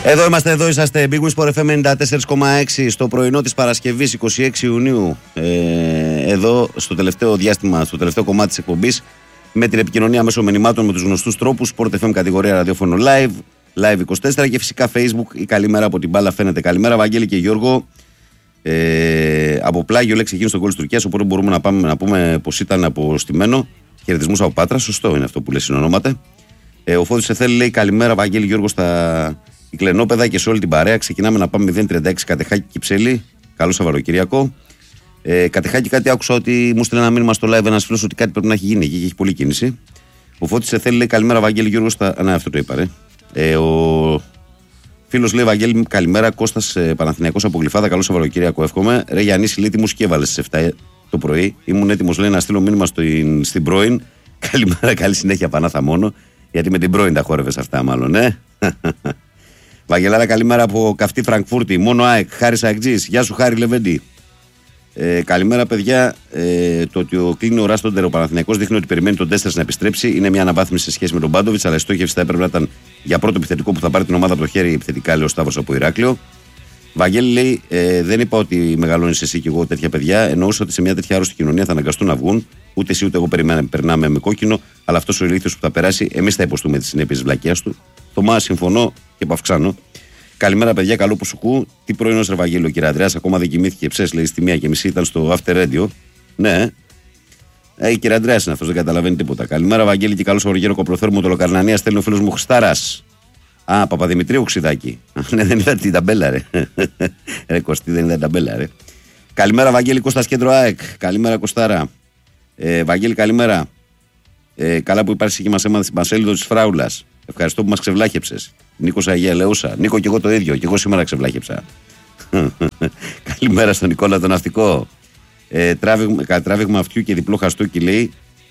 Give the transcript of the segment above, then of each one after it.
Εδώ είμαστε, εδώ είσαστε. Big Wings Sport FM 94,6 στο πρωινό της Παρασκευής 26 Ιουνίου. Εδώ στο τελευταίο διάστημα, στο τελευταίο κομμάτι της εκπομπής, με την επικοινωνία μέσω μηνυμάτων με τους γνωστούς τρόπους. Sport FM κατηγορία ραδιόφωνο live, live 24 και φυσικά Facebook. Η καλημέρα από την μπάλα φαίνεται. Καλημέρα, Βαγγέλη και Γιώργο. Από πλάγιο λέξη εκείνο στον κόλ της Τουρκίας. Οπότε μπορούμε να πούμε πως ήταν αποστημένο. Χαιρετισμούς από Πάτρα. Σωστό είναι αυτό που λέει συνονόματα. Ο Φώτης Εθέλη λέει καλημέρα, Βαγγέλη Γιώργο, στα Κυκλενόπεδα και σε όλη την παρέα. Ξεκινάμε να πάμε 036 Κατεχάκη Κυψέλη. Καλό Σαββατοκύριακο. Κατεχάκη, κάτι άκουσα ότι μου στείλε ένα μήνυμα στο live ένας φίλος ότι κάτι πρέπει να έχει γίνει εκεί και έχει πολλή κίνηση. Ο Φώτης Εθέλη λέει καλημέρα, Βαγγέλη Γιώργο. Ναι, αυτό το είπα, ρε. Ο φίλος λέει Βαγγέλη, καλημέρα. Κώστας Παναθηναϊκός από Γλυφάδα. Καλό Σαββατοκύριακο, εύχομαι. Ρε Γιάννη, λέει τι μουσική έβαλε στις 7 το πρωί. Ήμουν έτοιμος, λέει, να στείλω μήνυμα στην πρώην. Καλημέρα, καλή συνέχεια, Πανάθα μόνο. Γιατί με την πρώην τα χόρευες αυτά, μάλλον, Βαγγελάρα, καλημέρα από Καυτή Φραγκφούρτη. Μόνο ΑΕΚ, Χάρης Αεκτζής. Γεια σου, Χάρη Λεβέντη. Καλημέρα, παιδιά. Το ότι κλείνει ο Ράστοντερ ο Παναθηναϊκός δείχνει ότι περιμένει τον 4 να επιστρέψει. Είναι μια αναβάθμιση σε σχέση με τον Μπάντοβιτς, αλλά η στόχευση θα έπρεπε να ήταν για πρώτο επιθετικό που θα πάρει την ομάδα από το χέρι επιθετικά, λέει ο Σταύρος από Ηράκλειο. Βαγγέλη λέει: δεν είπα ότι μεγαλώνεις εσύ και εγώ τέτοια παιδιά. Εννοούσα ότι σε μια τέτοια άρρωστη κοινωνία θα αναγκαστούν να βγουν. Ούτε εσύ ούτε εγώ περνάμε με κόκκινο, αλλά αυτός ο ηλίθιος που θα περάσει, εμείς θα υποστούμε τις συνέπειες της βλακείας του. Θωμά, συμφωνώ και παυξάνω. Καλημέρα, παιδιά, καλό που σου κου. Τι πρωινός ρε Βαγγέλη, ο κ. Ανδρέας, ακόμα δεν κοιμήθηκε ψες, λέει στη 1:30 ήταν στο After Radio. Ναι, η κ. Ανδρέας είναι αυτός, δεν καταλαβαίνει τίποτα. Καλημέρα, Βαγγέλη, και καλό Σαββατοκύριακο Προφέρμου Τολοκαρνανία, στέλνει ο φίλος μου Χριστάρας. Παπαδημητρίου Ξιδάκη. Ναι, δεν είδα την ταμπέλα, ρε. Ρε Κωστή, δεν είδα την ταμπέλα, ρε. Καλημέρα, Βαγγέλη, Κώστας Κέντρο ΑΕΚ. Καλημέρα, Κωστάρα. Βαγγέλη, καλημέρα. Καλά που υπάρχει και μας έμαθε στην Πανσέλιδο της Φράουλας. Ευχαριστώ που μας ξεβλάχεψες. Νίκος Αγία Ελεούσα. Νίκο, και εγώ το ίδιο. Και εγώ σήμερα ξεβλάχεψα. Καλημέρα στον Νικόλα τον ναυτικό. Τράβηγμα αυτιού και διπλό χαστούκι, λέει.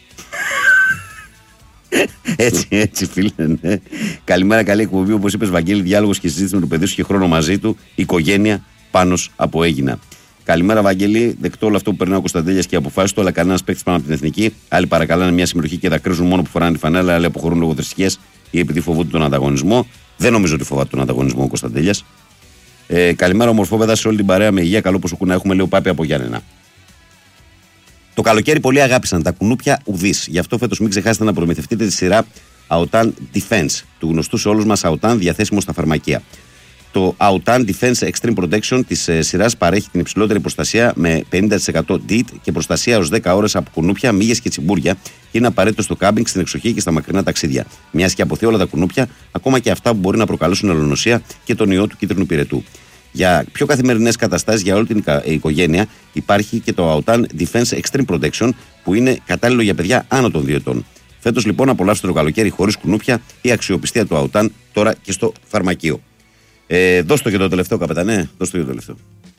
Έτσι, φίλε, ναι. Καλημέρα, καλή εκπομπή. Όπως είπες, Βαγγέλη, διάλογος και συζήτηση με το παιδί σου και χρόνο μαζί του. Οικογένεια Πάνος από Έγινα. Καλημέρα, Βαγγέλη. Δεκτό όλο αυτό που περνάει ο Κωνσταντέλιας και οι αποφάσεις του, αλλά κανένας παίκτης πάνω από την εθνική. Άλλοι παρακαλάνε μια συμμετοχή και δακρύζουν μόνο που φοράνε τη φανέλα, άλλοι αποχωρούν λόγω θρησκείας ή επειδή φοβούνται τον ανταγωνισμό. Δεν νομίζω ότι φοβάται τον ανταγωνισμό ο Κωνσταντέλιας. Καλημέρα, ομορφόπεδα, σε όλη την παρέα με υγεία. Καλό που σου να έχουμε, λέει ο Πάπη από Γιάννενα. Το καλοκαίρι πολλοί αγάπησαν τα κουνούπια ουδής. Γι' αυτό φέτος μην ξεχάσετε να προμηθευτείτε τη σειρά Autan Defense, του γνωστού σε όλους μας Autan, διαθέσιμο στα φαρμακεία. Το Autan Defense Extreme Protection της σειράς παρέχει την υψηλότερη προστασία με 50% DIT και προστασία ως 10 ώρες από κουνούπια, μύγες και τσιμπούρια και είναι απαραίτητο στο κάμπινγκ, στην εξοχή και στα μακρινά ταξίδια. Μιας και αποθεί όλα τα κουνούπια, ακόμα και αυτά που μπορεί να προκαλέσουν ελονοσία και τον ιό του κίτρινου πυρετού. Για πιο καθημερινές καταστάσεις για όλη την οικογένεια υπάρχει και το Autan Defense Extreme Protection που είναι κατάλληλο για παιδιά άνω των 2 ετών. Φέτος λοιπόν απολαύστε το καλοκαίρι χωρίς κουνούπια, η αξιοπιστία του Autan τώρα και στο φαρμακείο. Δώσ' το και το τελευταίο, καπετανέ. Δώσ' το και το τελευταίο.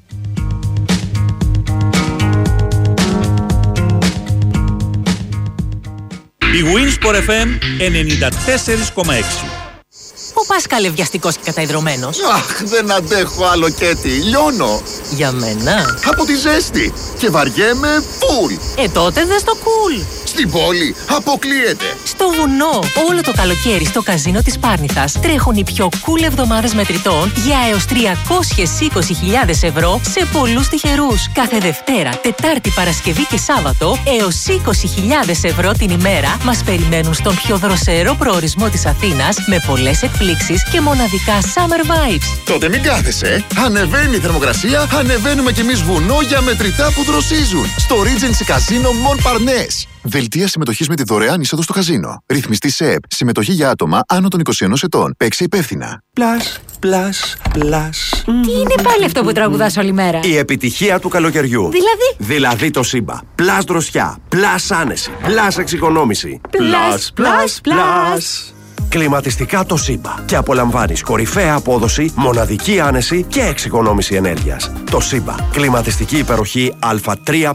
Η Wings Sport FM 94,6. Ο Πάσκαλε βιαστικός και καταϊδρωμένος. Αχ, δεν αντέχω άλλο, Κέτι. Λιώνω. Για μένα. Από τη ζέστη. Και βαριέμαι φουλ. Τότε δες το cool. Στην πόλη αποκλείεται. Στο βουνό. Όλο το καλοκαίρι στο καζίνο της Πάρνηθας τρέχουν οι πιο cool εβδομάδες μετρητών για έως 320.000 ευρώ σε πολλούς τυχερούς. Κάθε Δευτέρα, Τετάρτη, Παρασκευή και Σάββατο έως 20.000 ευρώ την ημέρα μας περιμένουν στον πιο δροσερό προορισμό της Αθήνας με πολλές εκπλήξεις και μοναδικά summer vibes. Τότε μην κάθεσαι. Ανεβαίνει η θερμοκρασία, ανεβαίνουμε κι εμείς βουνό για μετρητά που δροσίζουν. Στο Regency Casino Montparnasse. Δελτία συμμετοχής με τη δωρεάν είσοδο στο καζίνο. Ρυθμιστή ΣΕΠ. Συμμετοχή για άτομα άνω των 21 ετών. Παίξε υπεύθυνα. Πλας. Τι είναι πάλι αυτό που τραγουδάς όλη μέρα? Η επιτυχία του καλοκαιριού. Δηλαδή το Σύμπα. Πλας δροσιά. Πλας άνεση. Πλας εξοικονόμηση. Πλας. Κλιματιστικά το Σύμπα. Και απολαμβάνεις κορυφαία απόδοση, μοναδική άνεση και εξοικονόμηση ενέργειας. Το Σύμπα. Κλιματιστική υπεροχή Α3+.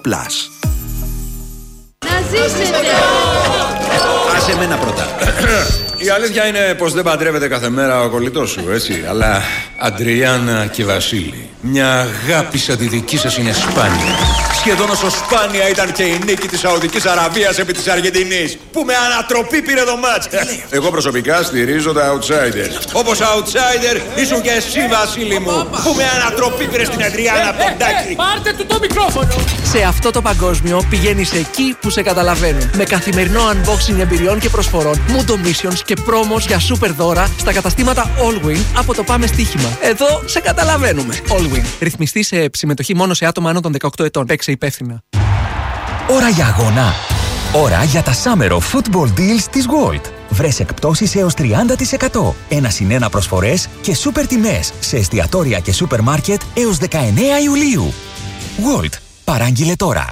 Άσε εμένα πρώτα. Η αλήθεια είναι πως δεν παντρεύεται κάθε μέρα ο κολλητός σου, έτσι. Αλλά Αντριάννα και Βασίλη, μια αγάπη σαν τη δική σας είναι σπάνια. Σχεδόν όσο σπάνια ήταν και η νίκη της Σαουδικής Αραβίας επί της Αργεντινής, που με ανατροπή πήρε το μάτς. Εγώ προσωπικά στηρίζω τα outsiders. Όπως outsider ήσουν και εσύ, Βασίλη μου, που με ανατροπή πήρε στην Αντριάννα Ποντάκη. Πάρτε του το μικρόφωνο. Σε αυτό το παγκόσμιο πηγαίνεις εκεί που σε καταλαβαίνουν. Με καθημερινό unboxing εμπειριών και προσφορών, Mundo Missions και promos για super δώρα στα καταστήματα Allwin από το Πάμε Στοίχημα. Εδώ σε καταλαβαίνουμε. Allwin. Ρυθμιστή σε συμμετοχή μόνο σε άτομα άνω των 18 ετών. Παίξε υπεύθυνα. Ώρα για αγώνα. Ώρα για τα Summer of Football Deals της Gold. Βρες εκπτώσεις έως 30%. 1+1 προσφορές και σούπερ τιμές σε εστιατόρια και σούπερ μάρκετ έως 19 Ιουλίου. Gold. Παράγγειλε τώρα.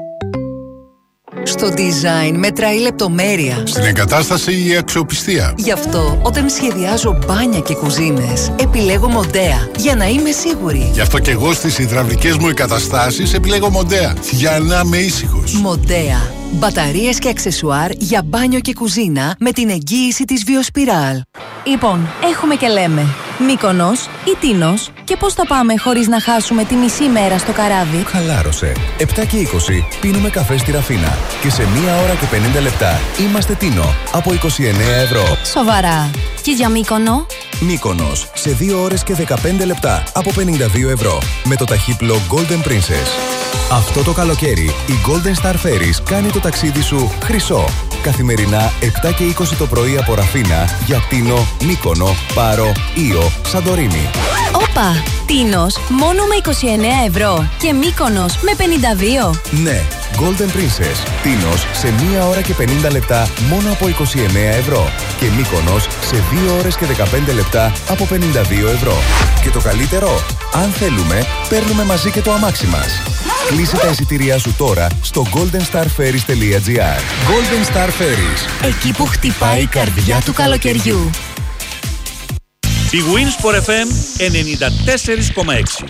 Στο design μετράει η λεπτομέρεια. Στην εγκατάσταση η αξιοπιστία. Γι' αυτό όταν σχεδιάζω μπάνια και κουζίνες επιλέγω Μοντέα για να είμαι σίγουρη. Γι' αυτό και εγώ στις υδραυλικές μου εγκαταστάσεις επιλέγω Μοντέα για να είμαι ήσυχος. Μοντέα. Μπαταρίες και αξεσουάρ για μπάνιο και κουζίνα με την εγγύηση της Βιοσπιράλ. Λοιπόν, έχουμε και λέμε Μύκονος ή Τίνος, και πώς θα πάμε χωρίς να χάσουμε τη μισή μέρα στο καράβι. Χαλάρωσε. 7 και 20 πίνουμε καφέ στη Ραφίνα και σε 1 ώρα και 50 λεπτά είμαστε Τίνο από 29 ευρώ. Σοβαρά. Και για Μύκονο? Μύκονος σε 2 ώρες και 15 λεπτά από 52 ευρώ με το ταχύπλο Golden Princess. Αυτό το καλοκαίρι η Golden Star Ferries κάνει το ταξίδι σου χρυσό. Καθημερινά 7 και 20 το πρωί από Ραφίνα για Τίνο, Μύκονο, Πάρο, Ήο, Σαντορίνη. Όπα! Τίνος μόνο με 29 ευρώ και Μύκονος με 52. Ναι, Golden Princess. Τίνος σε 1 ώρα και 50 λεπτά μόνο από 29 ευρώ και Μύκονος σε 2 ώρες και 15 λεπτά από 52 ευρώ. Και το καλύτερο, αν θέλουμε, παίρνουμε μαζί και το αμάξι μας. Κλείσε τα εισιτήριά σου τώρα στο goldenstarferries.gr. Golden Star Ferries. Εκεί που χτυπάει η καρδιά του καλοκαιριού. Η Wins for FM 94,6.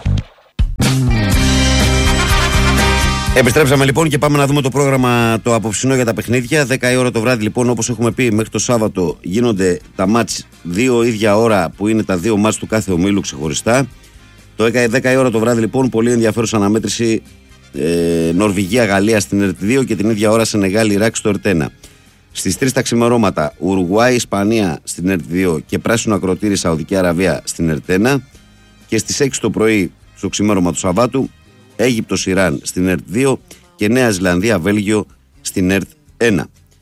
Επιστρέψαμε λοιπόν και πάμε να δούμε το πρόγραμμα το απόψινό για τα παιχνίδια. 10 η ώρα το βράδυ λοιπόν, όπως έχουμε πει, μέχρι το Σάββατο γίνονται τα μάτς 2 ίδια ώρα που είναι τα 2 μάτς του κάθε ομίλου ξεχωριστά. Το 10 η ώρα το βράδυ λοιπόν, πολύ ενδιαφέρουσα αναμέτρηση Νορβηγία-Γαλλία στην ΕΡΤ2 και την ίδια ώρα Σενεγάλη-Ιράκ στο ΕΡΤ1. Στις 3 τα ξημερώματα Ουρουγουάη-Ισπανία στην ΕΡΤ2 και πράσινο ακροτήρι Σαουδική Αραβία στην ΕΡΤ1. Και στις 6 το πρωί στο ξημέρωμα του Σαββάτου Αίγυπτος-Ιράν στην ΕΡΤ2 και Νέα Ζηλανδία-Βέλγιο στην ΕΡΤ1.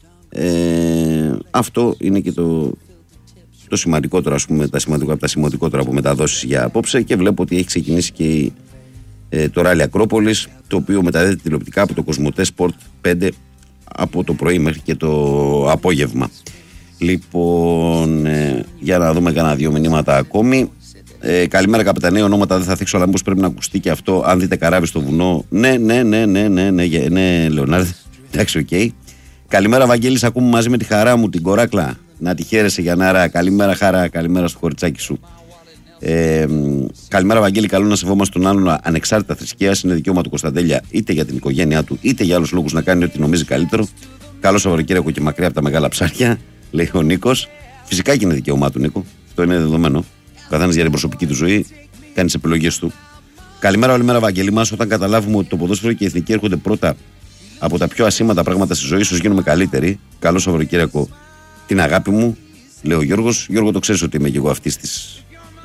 Αυτό είναι και το σημαντικότερο, ας πούμε, από τα σημαντικότερα από μεταδόσεις για απόψε, και βλέπω ότι έχει ξεκινήσει και το Ράλι Ακρόπολης, το οποίο μεταδίδεται τηλεοπτικά από το Κοσμοτέ Sport 5 από το πρωί μέχρι και το απόγευμα. Λοιπόν, για να δούμε κανένα 2 μηνύματα ακόμη. Καλημέρα καπετανέ, ονόματα δεν θα θίξω, αλλά μήπως πρέπει να ακουστεί και αυτό. Αν δείτε καράβι στο βουνό. Ναι, Λεωνάρδη. Εντάξει, οκ. Καλημέρα, Βαγγέλη, ακούμε μαζί με τη χαρά μου την Κοράκλα. Να τη χαίρεσαι, Γιαννάρα. Καλημέρα, χαρά. Καλημέρα στο κοριτσάκι σου. Καλημέρα, Βαγγέλη. Καλό να σεβόμαστε τον άλλον ανεξάρτητα θρησκείας. Είναι δικαίωμα του Κωνσταντέλια, είτε για την οικογένειά του, είτε για άλλους λόγους, να κάνει ό,τι νομίζει καλύτερο. Καλό Σαββατοκύριακο και μακριά από τα μεγάλα ψάρια, λέει ο Νίκος. Φυσικά και είναι δικαίωμά του, Νίκο. Αυτό είναι δεδομένο. Ο καθένας για την προσωπική του ζωή κάνει τις επιλογές του. Καλημέρα, όλη μέρα, Βαγγέλη μας. Όταν καταλάβουμε ότι το ποδόσφαιρο και η εθνική έρχονται πρώτα από τα πιο ασήμαντα πράγματα στη ζωή, ίσως γίνουμε καλύτεροι. Καλό Σαββατοκύριακο, την αγάπη μου, λέει ο Γιώργος. Γιώργο, το ξέρεις ότι είμαι και εγώ αυτής της.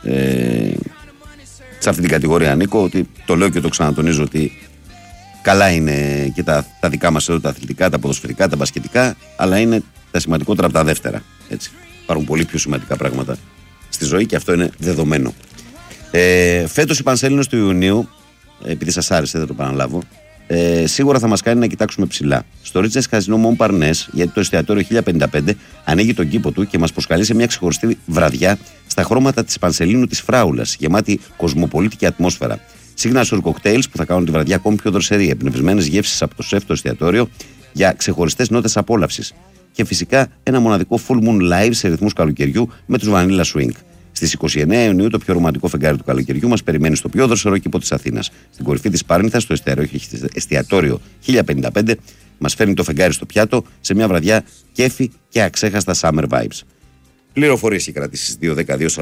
Σε αυτή την κατηγορία, Νίκο, ότι το λέω και το ξανατονίζω ότι καλά είναι και τα δικά μας εδώ, τα αθλητικά, τα ποδοσφαιρικά, τα μπασκετικά, αλλά είναι τα σημαντικότερα από τα δεύτερα. Έτσι. Υπάρχουν πολύ πιο σημαντικά πράγματα στη ζωή και αυτό είναι δεδομένο. Φέτος η Πανσέλινος του Ιουνίου, επειδή σας άρεσε, δεν το επαναλάβω, σίγουρα θα μας κάνει να κοιτάξουμε ψηλά. Στο Ρίτσες Καζινό Μον Παρνές, γιατί το εστιατόριο 1055 ανοίγει τον κήπο του και μας προσκαλεί σε μια ξεχωριστή βραδιά στα χρώματα της Πανσελίνου της Φράουλας, γεμάτη κοσμοπολίτικη ατμόσφαιρα. Signature cocktails που θα κάνουν τη βραδιά ακόμη πιο δροσερή, εμπνευσμένες γεύσεις από το σεφ το εστιατόριο για ξεχωριστές νότες απόλαυσης. Και φυσικά ένα μοναδικό full moon live σε ρυθμούς καλοκαιριού με τους Vanilla Swing. Στις 29 Ιουνίου το πιο ρομαντικό φεγγάρι του καλοκαιριού μας περιμένει στο πιο δροσερό κήπο της Αθήνας. Στην κορυφή της Πάρνηθας, το εστιατόριο 1055, μας φέρνει το φεγγάρι στο πιάτο σε μια βραδιά κέφι και αξέχαστα summer vibes. Πληροφορίες και κρατήσεις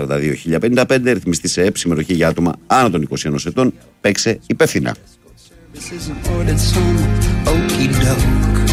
2-12-42-1055, ρυθμιστή σε ΕΠ, συμμετοχή για άτομα άνω των 21 ετών, παίξε υπεύθυνα. This isn't ordered some okey doke.